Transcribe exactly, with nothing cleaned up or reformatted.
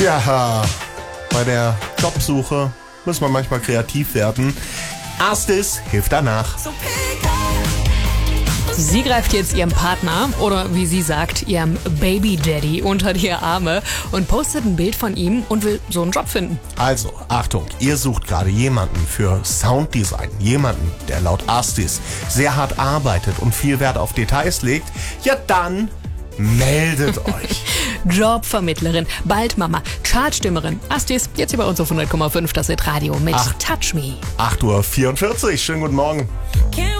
Ja, bei der Jobsuche muss man manchmal kreativ werden. Erstes hilft danach. Sie greift jetzt ihrem Partner oder wie sie sagt, ihrem Baby Daddy unter die Arme und postet ein Bild von ihm und will so einen Job finden. Also, Achtung, ihr sucht gerade jemanden für Sounddesign. Jemanden, der laut Astis sehr hart arbeitet und viel Wert auf Details legt. Ja, dann meldet euch. Jobvermittlerin, bald Mama, Chartstimmerin. Astis, jetzt hier bei uns auf hundert Komma fünf, das Hit Radio mit Ach. Touch Me. acht Uhr vierundvierzig, schönen guten Morgen.